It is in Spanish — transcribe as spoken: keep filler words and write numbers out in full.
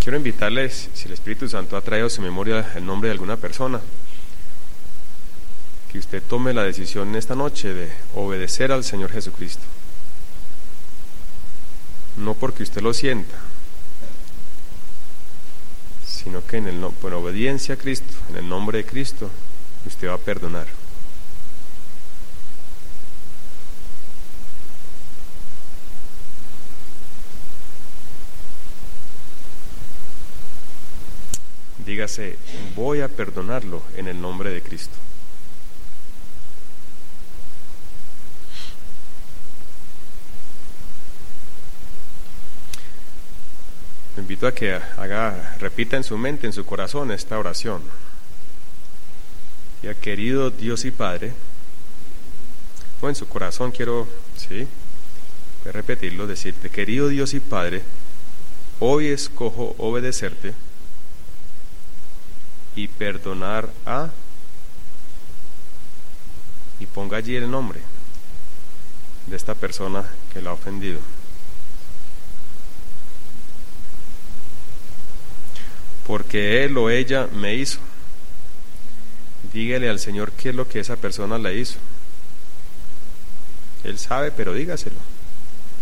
quiero invitarles, si el Espíritu Santo ha traído a su memoria el nombre de alguna persona, que usted tome la decisión esta noche de obedecer al Señor Jesucristo. No porque usted lo sienta, sino que en, el, en obediencia a Cristo, en el nombre de Cristo, usted va a perdonar. Dígase, voy a perdonarlo en el nombre de Cristo. Lo invito a que haga, repita en su mente, en su corazón esta oración. Ya, querido Dios y Padre, o en su corazón quiero, sí, voy a repetirlo, decirte, querido Dios y Padre, hoy escojo obedecerte y perdonar a, y ponga allí el nombre de esta persona que la ha ofendido. Porque él o ella me hizo. Dígale al Señor qué es lo que esa persona le hizo. Él sabe, pero dígaselo.